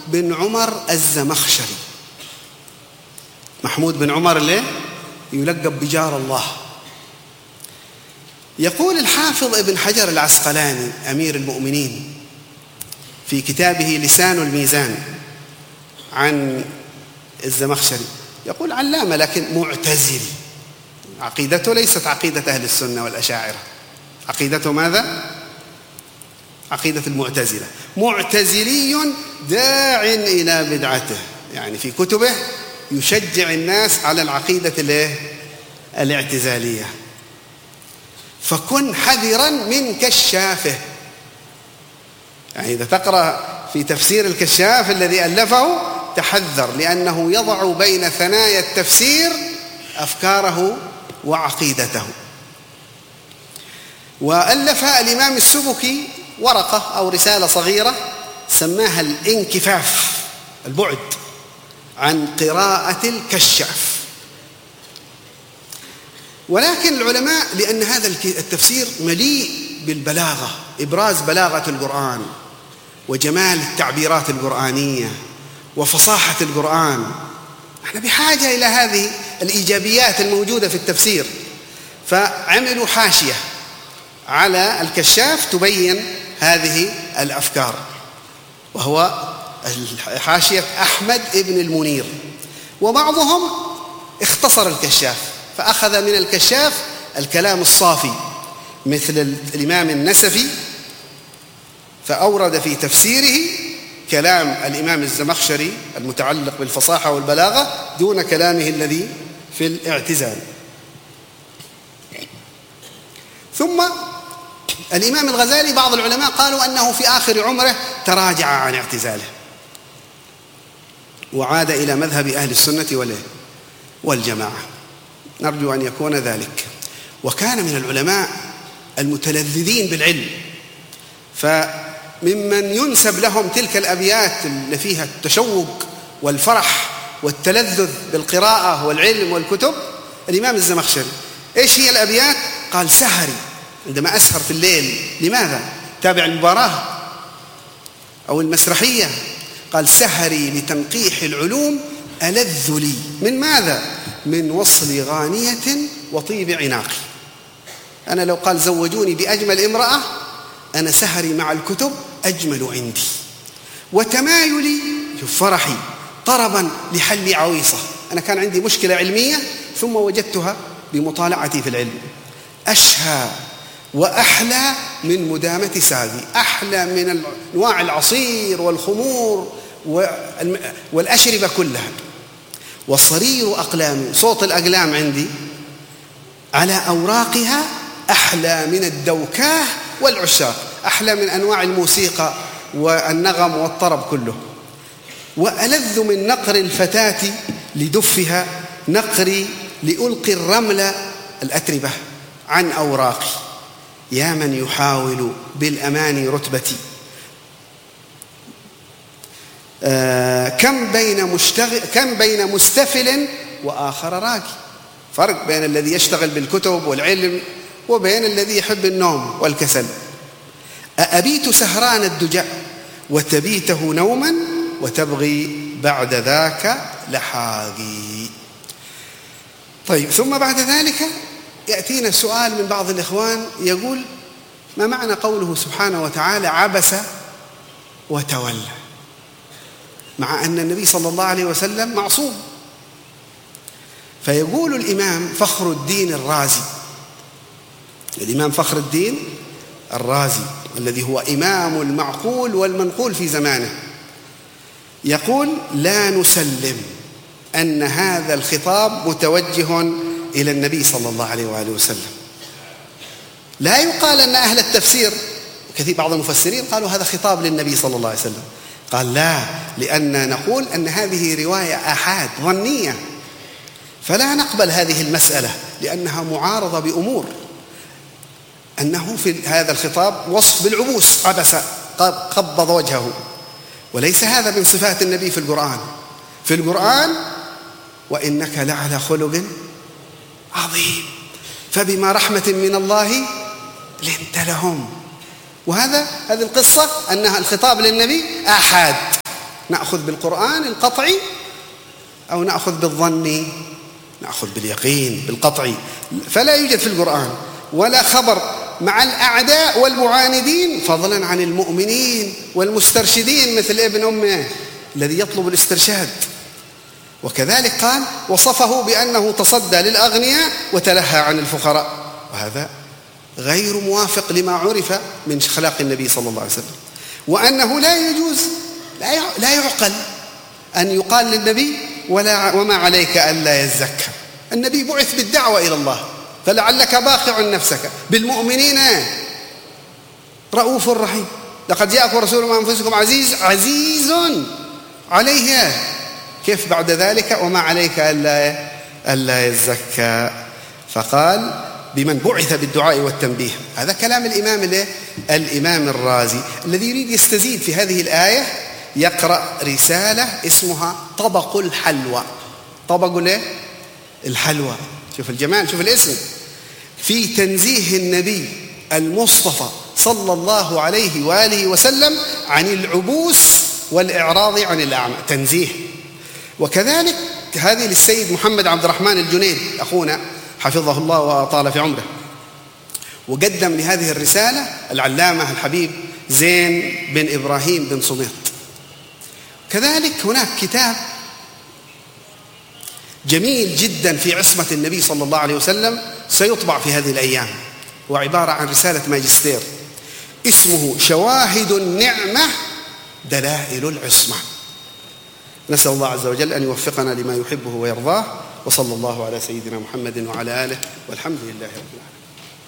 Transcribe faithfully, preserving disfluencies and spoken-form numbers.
بن عمر الزمخشري. محمود بن عمر اللي يلقب بجار الله. يقول الحافظ ابن حجر العسقلاني أمير المؤمنين في كتابه لسان الميزان عن الزمخشري، يقول علامة لكن معتزل، عقيدته ليست عقيدة أهل السنة والأشاعرة، عقيدته ماذا؟ عقيدة المعتزلة، معتزلي داع إلى بدعته، يعني في كتبه يشجع الناس على العقيدة الاعتزالية. فكن حذرا من كشافه، يعني إذا تقرأ في تفسير الكشاف الذي ألفه تحذر، لأنه يضع بين ثنايا التفسير أفكاره وعقيدته. وألف الإمام السبكي ورقة أو رسالة صغيرة سماها الانكفاف، البعد عن قراءة الكشاف. ولكن العلماء لأن هذا التفسير مليء بالبلاغة، إبراز بلاغة القرآن وجمال التعبيرات القرآنية وفصاحة القرآن، نحن بحاجة إلى هذه الإيجابيات الموجودة في التفسير، فعملوا حاشية على الكشاف تبين هذه الأفكار، وهو حاشية أحمد ابن المنير. وبعضهم اختصر الكشاف فأخذ من الكشاف الكلام الصافي مثل الإمام النسفي، فأورد في تفسيره كلام الإمام الزمخشري المتعلق بالفصاحة والبلاغة دون كلامه الذي في الاعتزال. ثم الإمام الغزالي بعض العلماء قالوا أنه في آخر عمره تراجع عن اعتزاله وعاد إلى مذهب أهل السنة والجماعة، نرجو أن يكون ذلك. وكان من العلماء المتلذذين بالعلم، فممن ينسب لهم تلك الأبيات اللي فيها التشوق والفرح والتلذذ بالقراءة والعلم والكتب الإمام الزمخشري. إيش هي الأبيات؟ قال سهري عندما أسهر في الليل. لماذا؟ تابع المباراة أو المسرحية. قال سهري لتنقيح العلوم ألذ لي من ماذا؟ من وصل غانية وطيب عناقي. أنا لو قال زوجوني بأجمل امرأة أنا سهري مع الكتب أجمل عندي، وتمايلي فرحي طربا لحل عويصة. أنا كان عندي مشكلة علمية ثم وجدتها بمطالعتي في العلم. أشهى وأحلى من مدامة ساقي، أحلى من أنواع العصير والخمور والأشربة كلها. وصرير أقلامي، صوت الأقلام عندي على أوراقها أحلى من الدوكاه والعشاق، أحلى من أنواع الموسيقى والنغم والطرب كله. وألذ من نقر الفتاة لدفها نقري لألقي الرمل الأتربة عن أوراقي. يا من يحاول بالأمان رتبتي آه كم بين مشتغل كم بين مستفل وآخر راقي. فرق بين الذي يشتغل بالكتب والعلم وبين الذي يحب النوم والكسل. أأبيت سهران الدجى وتبيته نوما وتبغي بعد ذاك لحاقي. طيب، ثم بعد ذلك يأتينا سؤال من بعض الإخوان يقول ما معنى قوله سبحانه وتعالى عبس وتولى، مع أن النبي صلى الله عليه وسلم معصوم؟ فيقول الإمام فخر الدين الرازي، الإمام فخر الدين الرازي الذي هو إمام المعقول والمنقول في زمانه، يقول لا نسلم أن هذا الخطاب متوجه إلى النبي صلى الله عليه وآله وسلم. لا يقال أن أهل التفسير كثير بعض المفسرين قالوا هذا خطاب للنبي صلى الله عليه وسلم. قال لا، لأن نقول أن هذه رواية آحاد ظنية، فلا نقبل هذه المسألة لأنها معارضة بأمور. أنه في هذا الخطاب وصف بالعبوس، عبس قبض وجهه، وليس هذا من صفات النبي في القرآن. في القرآن وإنك لعلى خلق عظيم فبما رحمة من الله لنت لهم. وهذا هذه القصة أنها الخطاب للنبي آحاد، نأخذ بالقرآن القطعي أو نأخذ بالظني؟ نأخذ باليقين بالقطعي. فلا يوجد في القرآن ولا خبر مع الأعداء والمعاندين فضلا عن المؤمنين والمسترشدين مثل ابن أمه الذي يطلب الاسترشاد. وكذلك قال وصفه بأنه تصدى للأغنياء وتلهى عن الفقراء، وهذا غير موافق لما عرف من خلاق النبي صلى الله عليه وسلم، وأنه لا يجوز لا يعقل أن يقال للنبي ولا وما عليك ألا يزكى. النبي بعث بالدعوة إلى الله، فلعلك باخع نفسك بالمؤمنين رؤوف رحيم. لقد جاءكم رسول من أنفسكم عزيز عزيز عليه، كيف بعد ذلك وما عليك ألا ألا يزكى؟ فقال بمن بعث بالدعاء والتنبيه. هذا كلام الإمام الإمام الرازي الذي يريد يستزيد في هذه الآية. يقرأ رسالة اسمها طبق الحلوى. طبق الحلوى، شوف الجمال، شوف الاسم، في تنزيه النبي المصطفى صلى الله عليه وآله وسلم عن العبوس والإعراض عن الأعمى، تنزيه. وكذلك هذه للسيد محمد عبد الرحمن الجنيد أخونا حفظه الله وأطال في عمره، وقدم لهذه الرسالة العلامة الحبيب زين بن إبراهيم بن صميط. كذلك هناك كتاب جميل جدا في عصمة النبي صلى الله عليه وسلم سيطبع في هذه الأيام، وعبارة عن رسالة ماجستير اسمه شواهد النعمة دلائل العصمة. نسأل الله عز وجل أن يوفقنا لما يحبه ويرضاه، وصلى الله على سيدنا محمد وعلى آله، والحمد لله رب العالمين.